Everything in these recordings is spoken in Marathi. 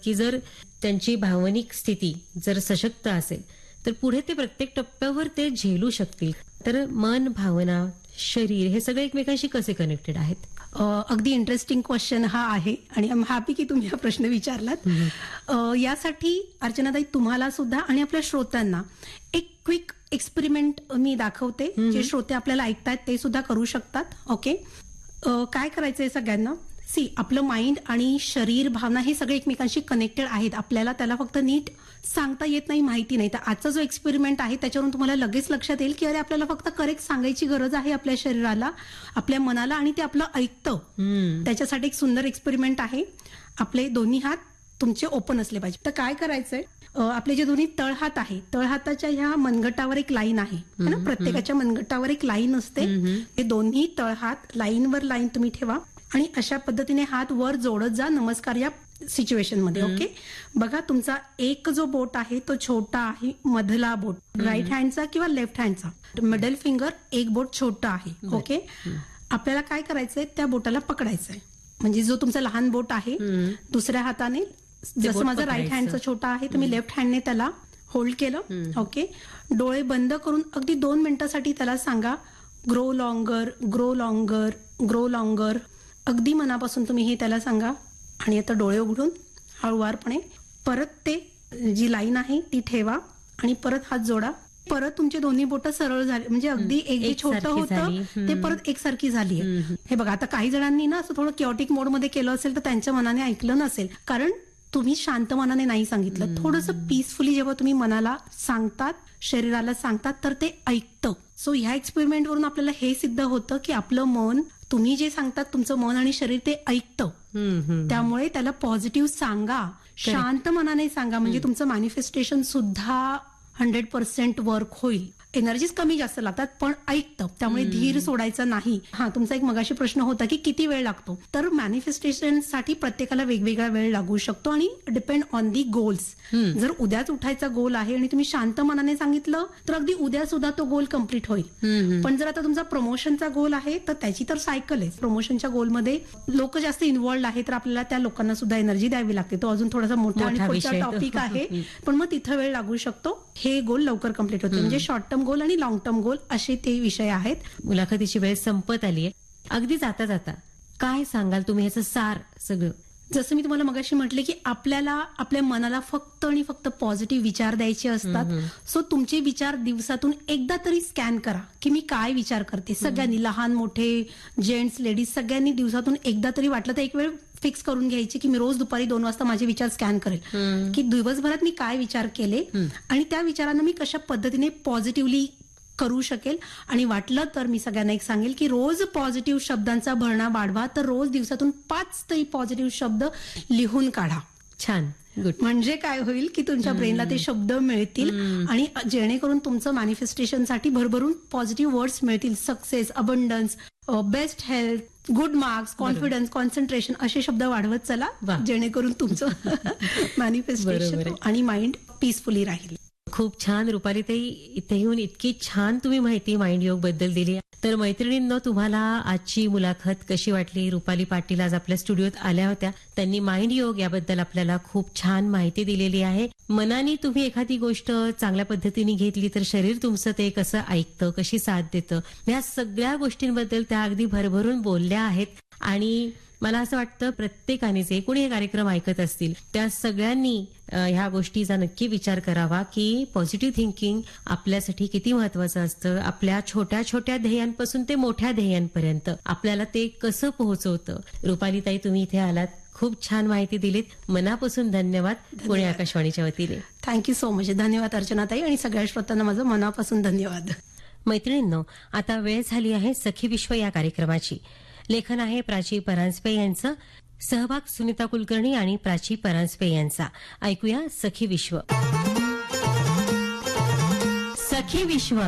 की जर त्यांची भावनिक स्थिती जर सशक्त असेल तर पुढे ते प्रत्येक टप्प्यावर ते झेलू शकतील. तर मन, भावना, शरीर हे सगळे एकमेकांशी कसे कनेक्टेड आहेत? अगदी इंटरेस्टिंग क्वेश्चन हा आहे आणि आय एम हॅपी की तुम्ही हा प्रश्न विचारलात. यासाठी अर्चनाताई तुम्हाला सुद्धा आणि आपल्या श्रोत्यांना एक क्विक एक्सपेरिमेंट मी दाखवते. जे श्रोते आपल्याला ऐकतायत ते सुद्धा करू शकतात. ओके, काय करायचंय सगळ्यांना? आपलं माइंड आणि शरीर, भावना हे सगळे एकमेकांशी कनेक्टेड आहेत. आपल्याला त्याला फक्त नीट सांगता येत नाही, माहिती नाही. तर आजचा जो एक्सपेरिमेंट आहे त्याच्यावरून तुम्हाला लगेच लक्षात येईल की अरे आपल्याला फक्त करेक्ट सांगायची गरज आहे आपल्या शरीराला, आपल्या मनाला, आणि ते आपलं ऐकतं. त्याच्यासाठी एक सुंदर एक्सपेरिमेंट आहे. आपले दोन्ही हात तुमचे ओपन असले पाहिजे. तर काय करायचंय, आपले जे दोन्ही तळहात आहे, तळहाताच्या ह्या मनगटावर एक लाईन आहे ना, प्रत्येकाच्या मनगटावर एक लाईन असते. हे दोन्ही तळहात लाईनवर लाईन तुम्ही ठेवा आणि अशा पद्धतीने हात वर जोडत जा नमस्कार या सिच्युएशन मध्ये. ओके, बघा तुमचा एक जो बोट आहे तो छोटा आहे, मधला बोट राईट हँडचा किंवा लेफ्ट हँडचा, मिडल फिंगर एक बोट छोटा आहे. ओके, आपल्याला काय करायचंय, त्या बोटाला पकडायचंय. म्हणजे जो तुमचा लहान बोट आहे दुसऱ्या हाताने, जसं माझा राईट हँडचा छोटा आहे तर मी लेफ्ट हँडने त्याला होल्ड केलं. ओके, डोळे बंद करून अगदी 2 मिनिटांसाठी त्याला सांगा grow longer, grow longer, grow longer. अगदी मनापासून तुम्ही हे त्याला सांगा. आणि आता डोळे उघडून हळुवारपणे परत ते जी लाईन आहे ती ठेवा आणि परत हात जोडा. परत तुमचे दोन्ही बोटं सरळ झाले, म्हणजे अगदी एक जे छोटं होतं ते परत एकसारखी झाली आहे. हे बघा, आता काही जणांनी ना असं थोडं किओटिक मोड मध्ये केलं असेल तर त्यांच्या मनाने ऐकलं नसेल, कारण तुम्ही शांत मनाने नाही सांगितलं. थोडंसं पीसफुली जेव्हा तुम्ही मनाला सांगतात, शरीराला सांगतात, तर ते ऐकतं. सो ह्या एक्सपेरिमेंट वरून आपल्याला हे सिद्ध होतं की आपलं मन, तुम्ही जे सांगतात तुमचं मन आणि शरीर ते ऐकतं. त्यामुळे त्याला पॉझिटिव्ह सांगा, शांत मनाने सांगा, म्हणजे तुमचं मॅनिफेस्टेशन सुद्धा 100% वर्क होईल. एनर्जीज कमी जास्त लागतात पण ऐकतं. त्यामुळे धीर सोडायचा नाही. तुमचा एक मगाशी प्रश्न होता की किती वेळ लागतो, तर मॅनिफेस्टेशन साठी प्रत्येकाला वेगवेगळा वेळ लागू शकतो आणि डिपेंड ऑन दी गोल्स. जर उद्याच उठायचा गोल आहे आणि तुम्ही शांत मनाने सांगितलं तर अगदी उद्या सुद्धा तो गोल कम्प्लीट होईल. पण जर आता तुमचा प्रमोशनचा गोल आहे तर त्याची तर सायकल आहे. प्रमोशनच्या गोलमध्ये लोक जास्त इन्व्हॉल्ड आहे तर आपल्याला त्या लोकांना सुद्धा एनर्जी द्यावी लागते. तो अजून थोडासा मोठा आणि पुढचा टॉपिक आहे, पण मग तिथं वेळ लागू शकतो. हे गोल लवकर कम्प्लीट होते. म्हणजे शॉर्ट टर्म गोल आणि लॉंग टर्म गोल असे ते विषय आहेत. मुलाखतीची वेळ संपत आली आहे. अगदी जाता जाता काय सांगाल तुम्ही ह्याचं सार सगळं? जसं मी तुम्हाला मगाशी म्हटले की आपल्याला आपल्या मनाला फक्त आणि फक्त पॉझिटिव्ह विचार द्यायचे असतात. सो तुमचे विचार दिवसातून एकदा तरी स्कॅन करा की मी काय विचार करते. सगळ्यांनी, लहान मोठे, जेंट्स, लेडीज, सगळ्यांनी दिवसातून एकदा तरी वाटलं तर एक वेळ फिक्स करून घ्यायची की मी रोज दुपारी 2 वाजता माझे विचार स्कॅन करेल की दिवसभरात मी काय विचार केले आणि त्या विचारांना मी कशा पद्धतीने पॉझिटिव्हली करू शकेल. आणि वाटलं तर मी सगळ्यांना एक सांगेल की रोज पॉझिटिव्ह शब्दांचा भरणा वाढवा. तर रोज दिवसातून 5 तरी पॉझिटिव्ह शब्द लिहून काढा. छान, गुड. म्हणजे काय होईल की तुमच्या ब्रेनला ते शब्द मिळतील आणि जेणेकरून तुमचं मॅनिफेस्टेशनसाठी भरभरून पॉझिटिव्ह वर्ड्स मिळतील. Success, abundance, best health, good marks, confidence, concentration असे शब्द वाढवत चला, जेणेकरून तुमचं मॅनिफेस्टेशन आणि माइंड पीसफुली राहील. खूप छान रुपालीताई, इथे येऊन इतकी छान तुम्ही माहिती माइंड योग बद्दल दिली. तर मैत्रिणींनो, तुम्हाला आजची मुलाखत कशी वाटली? रुपाली पाटील आज आपल्या स्टुडिओत आल्या होत्या. त्यांनी माइंड योग याबद्दल आपल्याला खूप छान माहिती दिलेली आहे. मनाने तुम्ही एखादी गोष्ट चांगल्या पद्धतीने घेतली तर शरीर तुमचं ते कसं ऐकतं, कशी साथ देतं, या सगळ्या गोष्टींबद्दल त्या अगदी भरभरून बोलल्या आहेत. आणि मला असं वाटतं प्रत्येकाने जे कोणी हे कार्यक्रम ऐकत असतील त्या सगळ्यांनी ह्या गोष्टीचा नक्की विचार करावा की पॉझिटिव्ह थिंकिंग आपल्यासाठी किती महत्वाचं असतं. आपल्या छोट्या छोट्या ध्येयांपासून ते मोठ्या ध्येयांपर्यंत आपल्याला ते कसं पोहोचवतं. रुपालीताई, तुम्ही इथे आलात, खूप छान माहिती दिलीत. मनापासून धन्यवाद पुणे आकाशवाणीच्या वतीने. Thank you so much. धन्यवाद अर्चनाताई आणि सगळ्या श्रोत्यांना माझं मनापासून धन्यवाद. मैत्रिणींनो, आता वेळ झाली आहे सखी विश्व या कार्यक्रमाची. लेखन आहे प्राची परांजपे यांचं, सहभाग सुनीता कुलकर्णी आणि प्राची परांजपे यांचा. ऐकूया सखी विश्व. सखी विश्व.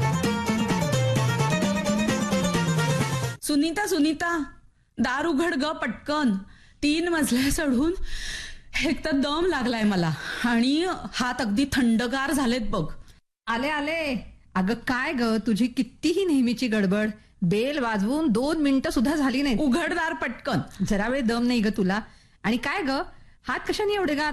सुनीता, दार उघड ग पटकन. 3 मजले चढून एक तर दम लागलाय मला आणि हात अगदी थंडगार झालेत बघ. आले. अगं काय ग, तुझी कितीही नेहमीची गडबड. बेल वाजवून 2 मिनिटं सुद्धा झाली नाही. उघडदार पटकन. जरा वेळ दम नाही ग तुला. आणि काय ग, हात कशाने एवढे गार